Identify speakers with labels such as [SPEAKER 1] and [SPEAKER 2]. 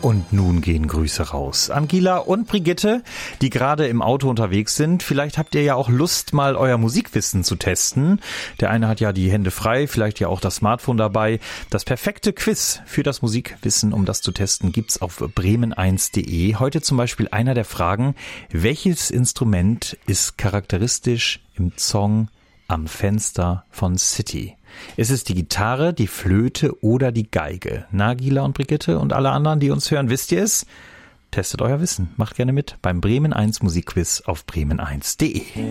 [SPEAKER 1] Und nun gehen Grüße raus an Gila und Brigitte, die gerade im Auto unterwegs sind. Vielleicht habt ihr ja auch Lust, mal euer Musikwissen zu testen. Der eine hat ja die Hände frei, vielleicht ja auch das Smartphone dabei. Das perfekte Quiz für das Musikwissen, um das zu testen, gibt's auf bremen1.de. Heute zum Beispiel einer der Fragen: Welches Instrument ist charakteristisch im Song Am Fenster von City? Ist es die Gitarre, die Flöte oder die Geige? Na, Gila und Brigitte und alle anderen, die uns hören, wisst ihr es? Testet euer Wissen. Macht gerne mit beim Bremen 1 Musikquiz auf bremen1.de.